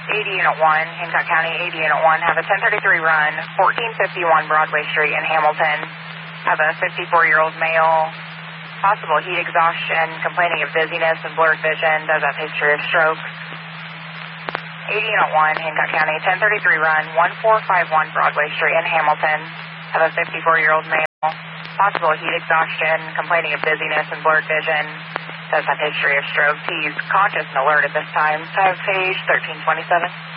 80 Unit 1, Hancock County, 80 Unit 1, have a 1033 run, 1451 Broadway Street in Hamilton. Have a 54-year-old male, possible heat exhaustion, complaining of dizziness and blurred vision, does have history of strokes. 80 Unit 1, Hancock County, 1033 run, 1451 Broadway Street in Hamilton. Have a 54-year-old male, possible heat exhaustion, complaining of dizziness and blurred vision, does have history of strokes. He's conscious and alert at this time. 5 page 1327.